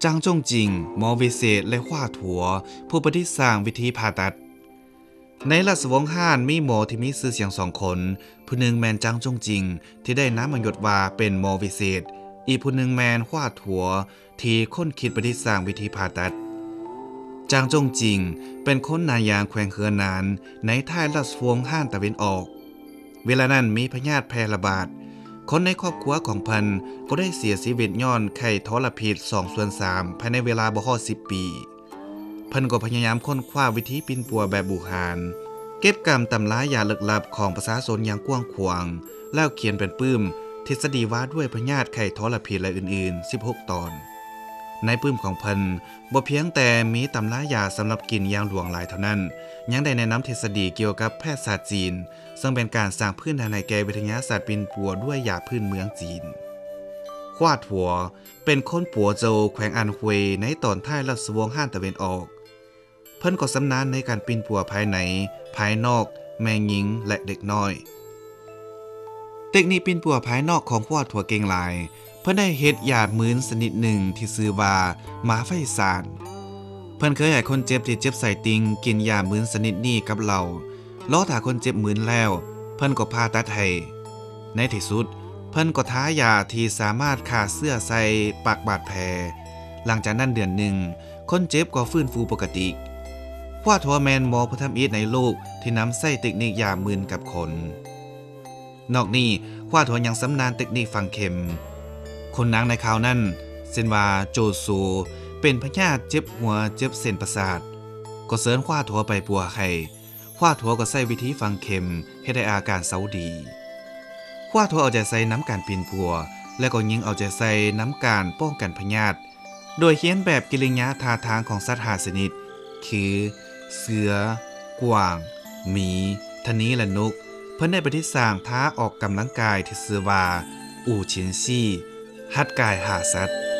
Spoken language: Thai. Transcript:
จางจงจิงหมอวิเศษและขว้าถัวผู้ประดิษฐ์สร้างวิธีผ่าตัดในราชวงศ์ฮ่านมีหมอที่มีชื่อเสียง2 คนผู้หนึ่งแมนจางจงจิงที่ได้น้ำมันยศว่าเป็นหมอวิเศษอีกผู้หนึ่งแมนขว้าถัวที่ค้นคิดประดิษฐ์สร้างวิธีผ่าตัดจางจงจิงเป็นคนนายางแขวงเฮือนนานในท้ายราชวงศ์ฮ่านตะวันออกเวลานั้นมีพยาธิแพร่ระบาดคนในครอบครัวของเพิ่นก็ได้เสียชีวิตย้อนไข้ทรพิษ2/3ภายในเวลาบ่ฮอด10 ปีเพิ่นก็พยายามค้นคว้าวิธีปิ่นปัวแบบบูหารเก็บกรรมตำรายาลึกลับของประชาชนอย่างกว้างขวางแล้วเขียนเป็นปื้มทฤษฎีว่าด้วยพยาธิไข้ทรพิษและอื่นๆ16 ตอนในปื้มของเพิ่นบ่เพียงแต่มีตำรายาสำหรับกินอย่างหลวงหลายเท่านั้นยังได้แนะนำทฤษฎีเกี่ยวกับแพทยศาสตร์จีนซึ่งเป็นการสร้างพื้นฐานให้แก่วิทยาศาสตร์ปิ่นปัวด้วยยาพื้นเมืองจีนขว้าถัวเป็นคนปัวโจวแขวงอันฮวยในตอนท้ายราชวงศ์ฮ่านตะวันออกเพิ่นก็สำนาญในการปิ่นปัวภายในภายนอกแม่หญิงและเด็กน้อยเทคนิคปิ่นปัวภายนอกของขว้าถัวเก่งหลายเพิ่นได้เฮ็ดยามื้นชนิดหนึ่งที่ชื่อว่าหมาไฟสานเพิ่นเคยให้คนเจ็บที่เจ็บไส้ติ่งกินยามื้นชนิดนี้กับเหล้ารอถ้าคนเจ็บมื้นแล้วเพิ่นก็ผ่าตัดให้ในที่สุดเพิ่นก็ทายาที่สามารถฆ่าเชื้อใส่ปากบาดแผลหลังจากนั้นเดือนหนึ่งคนเจ็บก็ฟื้นฟูปกติขว้าถัวแมนหมอผู้ทำอิฐในโลกที่นำใช้เทคนิคยามื้นกับคนนอกนี้ขว้าถัวยังสำนาญเทคนิคฝังเข็มคนนางในข่าวนั้นเช่นว่าโจซูเป็นพยาธิเจ็บหัวเจ็บเส้นประสาทก็เสริญขว้าถัวไปปัวไข้ขว้าถัวก็ใช้วิธีฝังเข็มให้ได้อาการเซาดีขว้าถัวเอาใจใส่น้ำการปีนปัวและก็ยิงเอาใจใส่น้ำการป้องกันพยาธิโดยเขียนแบบกิริยาท่าทางของสัตว์5 ชนิดคือเสือกวางหมีทะนีและนกเพิ่นได้ประดิษฐ์สร้างท้าออกกำลังกายที่ชื่อว่าอู่ชินซี่หัดกายหาสัตว์